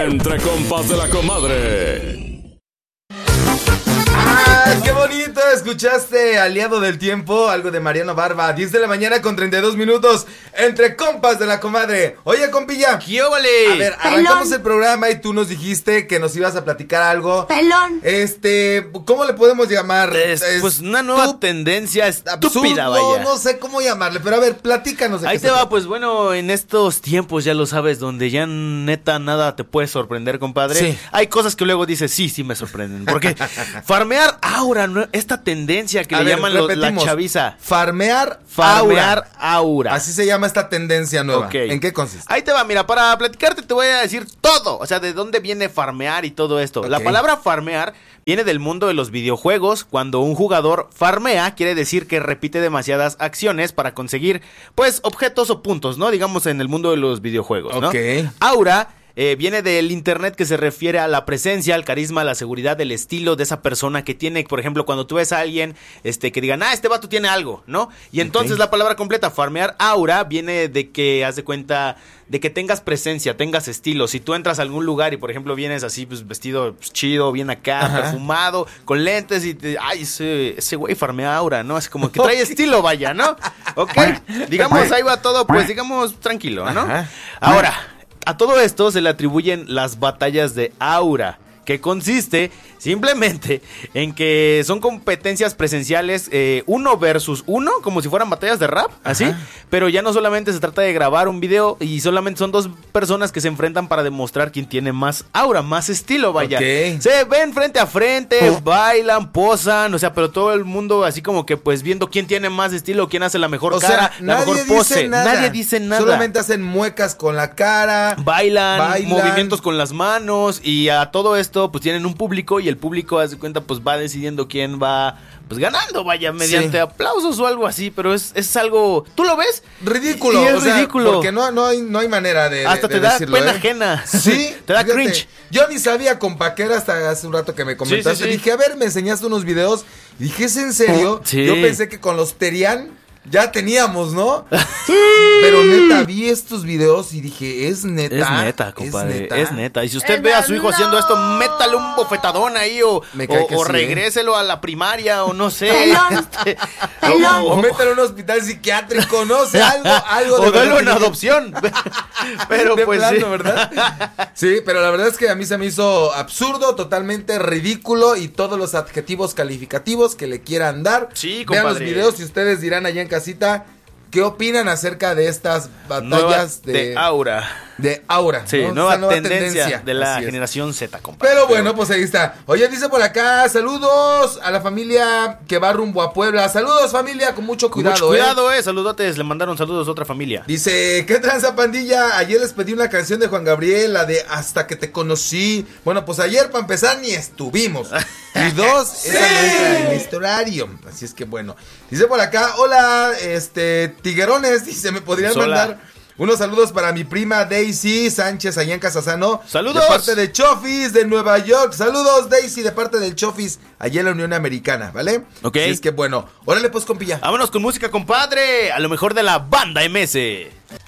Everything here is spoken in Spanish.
Entre compas de la comadre. ¡Qué bonito! Escuchaste Aliado del Tiempo, algo de Mariano Barba. 10 de la mañana con 32 minutos. Entre compas de la comadre. Oye, compilla. ¿Qué óvale? A ver, arrancamos el programa y tú nos dijiste que nos ibas a platicar algo. Pelón. ¿Cómo le podemos llamar? Pues una nueva tendencia estúpida, vaya. No sé cómo llamarle, pero a ver, platícanos. Ahí te va, pues bueno, en estos tiempos, ya lo sabes, donde ya neta nada te puede sorprender, compadre. Sí. Hay cosas que luego dices, sí me sorprenden. Porque farmear aura, ¿no? Esta tendencia que le llaman la chaviza. Farmear aura. Así se llama esta tendencia nueva. Okay. ¿En qué consiste? Ahí te va, mira, para platicarte te voy a decir todo. O sea, de dónde viene farmear y todo esto. Okay. La palabra farmear viene del mundo de los videojuegos. Cuando un jugador farmea, quiere decir que repite demasiadas acciones para conseguir, pues, objetos o puntos, ¿no? Digamos, en el mundo de los videojuegos, ¿no? Ok. Aura viene del internet, que se refiere a la presencia, al carisma, a la seguridad, el estilo de esa persona que tiene. Por ejemplo, cuando tú ves a alguien que digan, este vato tiene algo, ¿no? Y entonces la palabra completa, farmear aura, viene de que, haz de cuenta, de que tengas presencia, tengas estilo. Si tú entras a algún lugar y, por ejemplo, vienes así, pues, vestido pues, chido, bien acá, ajá, perfumado, con lentes y ese güey farmea aura, ¿no? Es como que trae estilo, vaya, ¿no? Ok, digamos, ahí va todo, pues, digamos, tranquilo, ¿no? Ajá. Ahora, a todo esto se le atribuyen las batallas de aura, que consiste simplemente en que son competencias presenciales 1 versus 1, como si fueran batallas de rap, así. Ajá. Pero ya no solamente se trata de grabar un video y solamente son 2 personas que se enfrentan para demostrar quién tiene más aura, más estilo, vaya. Okay. Se ven frente a frente, bailan, posan, o sea, pero todo el mundo así como que pues viendo quién tiene más estilo, quién hace la mejor cara, la mejor pose. Nadie dice nada. Solamente hacen muecas con la cara. Bailan, movimientos con las manos, y a todo esto pues tienen un público, y el público, haz de cuenta, pues va decidiendo quién va pues ganando, vaya, mediante aplausos o algo así. Pero es algo, ¿tú lo ves? Ridículo. Y es ridículo. Porque no hay manera de hasta de te da decirlo, pena ajena. Sí. Te da fíjate, cringe. Yo ni sabía con Paquera hasta hace un rato que me comentaste. Sí. Dije, a ver, me enseñaste unos videos. Y dije, ¿es en serio? Sí. Yo pensé que con los Terian ya teníamos, ¿no? Sí. Pero neta, vi estos videos y dije, es neta. Es neta, compadre, es neta. Y si usted ve a su hijo haciendo esto, métale un bofetadón ahí o regréselo a la primaria o no sé. Pelón. O métalo en un hospital psiquiátrico, no sé, algo de o dalo en verdad. adopción. Pero De pues plano, sí. ¿verdad? Sí, pero la verdad es que a mí se me hizo absurdo, totalmente ridículo, y todos los adjetivos calificativos que le quieran dar. Sí, vean los compadre. videos y ustedes dirán allá en casita qué opinan acerca de estas batallas de aura. De aura. Sí, ¿no? nueva Esta tendencia de la Así es. generación Z, compadre. Pero bueno, pues ahí está. Oye, dice por acá, saludos a la familia que va rumbo a Puebla. Saludos, familia, con mucho cuidado. Mucho cuidado, saludotes. Le mandaron saludos a otra familia. Dice, ¿qué tranza, pandilla? Ayer les pedí una canción de Juan Gabriel, la de Hasta que te conocí. Bueno, pues ayer, para empezar, ni estuvimos. Y 2, esa no entra en este horario. Así es que bueno. Dice por acá, hola, tiguerones. Dice, ¿me podrían mandar unos saludos para mi prima Daisy Sánchez allá en Casasano? ¡Saludos! De parte de Chofis de Nueva York. Saludos, Daisy, de parte del Chofis allá en la Unión Americana, ¿vale? Ok. Así es que bueno, órale pues, compilla. Vámonos con música, compadre. A lo mejor de la banda MS.